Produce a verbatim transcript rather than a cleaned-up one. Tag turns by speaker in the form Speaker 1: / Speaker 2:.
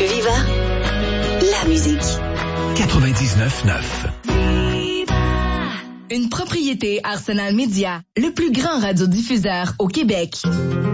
Speaker 1: Viva, la musique.
Speaker 2: quatre-vingt-dix-neuf neuf.
Speaker 3: Une propriété Arsenal Média, le plus grand radiodiffuseur au Québec.